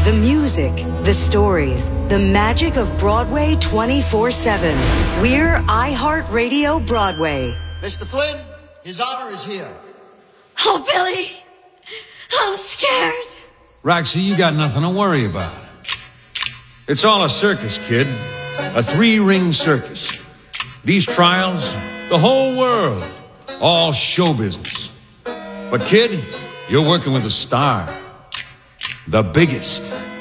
The music, the stories, the magic of Broadway 24/7. We're iHeartRadio Broadway. Mr. Flynn, His Honor is here. Oh, Billy, I'm scared. Roxy, you got nothing to worry about. It's all a circus, kid. A 3-ring circus. These trials, the whole world, all show business. But kid, you're working with a star. The biggest.